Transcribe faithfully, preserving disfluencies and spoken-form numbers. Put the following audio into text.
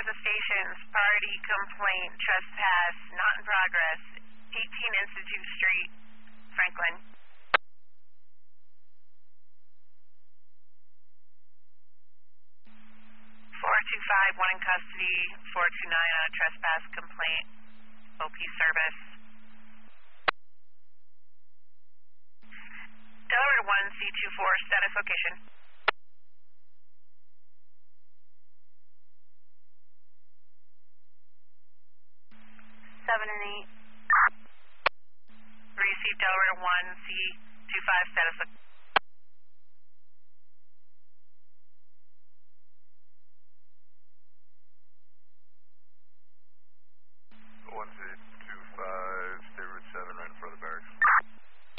the stations, party complaint, trespass, not in progress, eighteen Institute Street, Franklin. four two five, one in custody, four two nine on a trespass complaint, O P service. Delaware one, C two four, status location. seven and eight. Received Delaware one, C two five, status location.